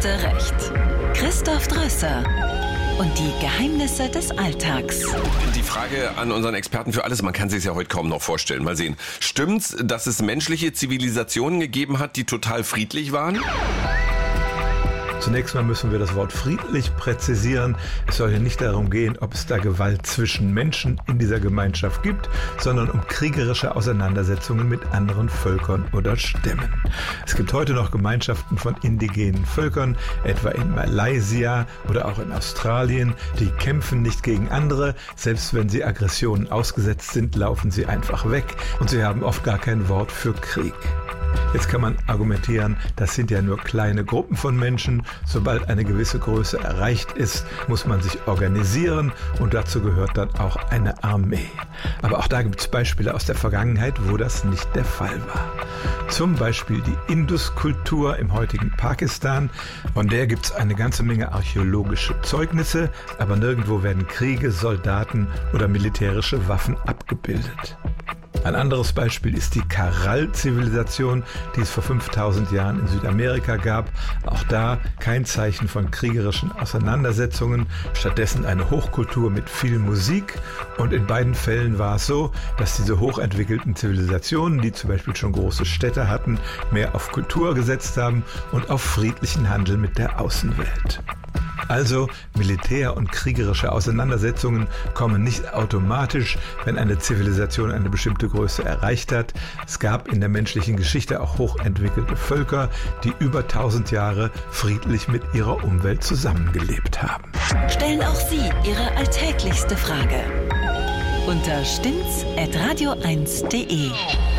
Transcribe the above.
Hatte recht. Christoph Drösser und die Geheimnisse des Alltags. Die Frage an unseren Experten für alles, man kann sich es ja heute kaum noch vorstellen. Mal sehen. Stimmt's, dass es menschliche Zivilisationen gegeben hat, die total friedlich waren? Zunächst mal müssen wir das Wort friedlich präzisieren. Es soll ja nicht darum gehen, ob es da Gewalt zwischen Menschen in dieser Gemeinschaft gibt, sondern um kriegerische Auseinandersetzungen mit anderen Völkern oder Stämmen. Es gibt heute noch Gemeinschaften von indigenen Völkern, etwa in Malaysia oder auch in Australien. Die kämpfen nicht gegen andere. Selbst wenn sie Aggressionen ausgesetzt sind, laufen sie einfach weg und sie haben oft gar kein Wort für Krieg. Jetzt kann man argumentieren, das sind ja nur kleine Gruppen von Menschen. Sobald eine gewisse Größe erreicht ist, muss man sich organisieren und dazu gehört dann auch eine Armee. Aber auch da gibt es Beispiele aus der Vergangenheit, wo das nicht der Fall war. Zum Beispiel die Induskultur im heutigen Pakistan. Von der gibt es eine ganze Menge archäologische Zeugnisse, aber nirgendwo werden Kriege, Soldaten oder militärische Waffen abgebildet. Ein anderes Beispiel ist die Karal-Zivilisation, die es vor 5000 Jahren in Südamerika gab. Auch da kein Zeichen von kriegerischen Auseinandersetzungen, stattdessen eine Hochkultur mit viel Musik. Und in beiden Fällen war es so, dass diese hochentwickelten Zivilisationen, die zum Beispiel schon große Städte hatten, mehr auf Kultur gesetzt haben und auf friedlichen Handel mit der Außenwelt. Also Militär- und kriegerische Auseinandersetzungen kommen nicht automatisch, wenn eine Zivilisation eine bestimmte Größe erreicht hat. Es gab in der menschlichen Geschichte auch hochentwickelte Völker, die über 1000 Jahre friedlich mit ihrer Umwelt zusammengelebt haben. Stellen auch Sie Ihre alltäglichste Frage unter stimmt's@radio1.de.